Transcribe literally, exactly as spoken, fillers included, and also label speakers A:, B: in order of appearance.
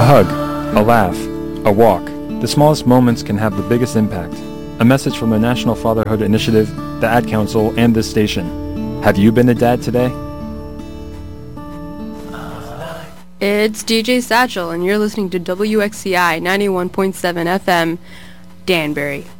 A: hug, a laugh, a walk. The smallest moments can have the biggest impact. A message from the National Fatherhood Initiative, the Ad Council, and this station. Have you been a dad today?
B: It's D J Satchel, and you're listening to W X C I ninety-one point seven F M, Danbury.